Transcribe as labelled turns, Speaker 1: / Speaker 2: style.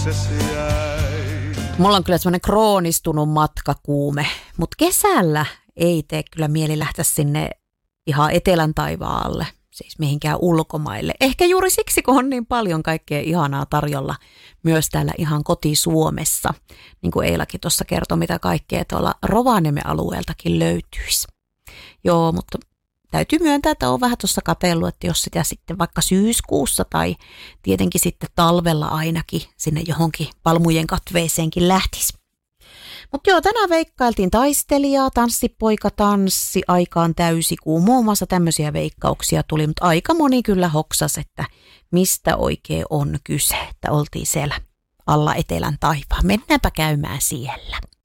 Speaker 1: luoksesi jäi.
Speaker 2: Mulla on kyllä semmoinen kroonistunut matkakuume, mutta kesällä ei tee kyllä mieli lähteä sinne ihan etelän taivaalle, siis mihinkään ulkomaille. Ehkä juuri siksi, kun on niin paljon kaikkea ihanaa tarjolla myös täällä ihan koti-Suomessa. Niin kuin Eilakin tuossa kertoi, mitä kaikkea tuolla Rovaniemen alueeltakin löytyisi. Joo, mutta täytyy myöntää, että on vähän tuossa katsellut, että jos sitä sitten vaikka syyskuussa tai tietenkin sitten talvella ainakin sinne johonkin palmujen katveeseenkin lähtisi. Mutta joo, tänään veikkailtiin taistelijaa, tanssipoika, tanssi, aikaan täysikuu. Muun muassa tämmöisiä veikkauksia tuli, mutta aika moni kyllä hoksasi, että mistä oikein on kyse, että oltiin siellä alla etelän taivaan. Mennäänpä käymään siellä.